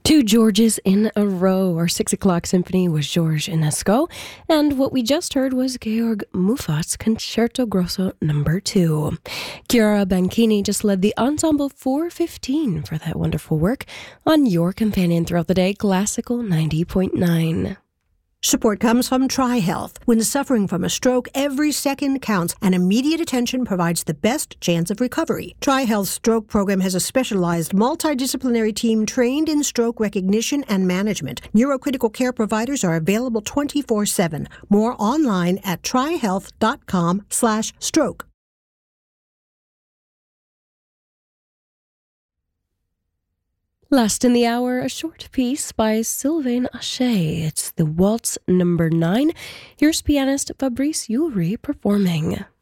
Two Georges in a row. Our 6 o'clock symphony was Georges Enesco, and what we just heard was Georg Muffat's Concerto Grosso No. 2. Chiara Banchini just led the Ensemble 415 for that wonderful work on your companion throughout the day, Classical 90.9. Support comes from TriHealth. When suffering from a stroke, every second counts, and immediate attention provides the best chance of recovery. TriHealth's stroke program has a specialized multidisciplinary team trained in stroke recognition and management. Neurocritical care providers are available 24/7. More online at trihealth.com/stroke. Last in the hour, a short piece by Sylvain Haché. It's the Waltz No. 9. Here's pianist Fabrice Ulrich performing.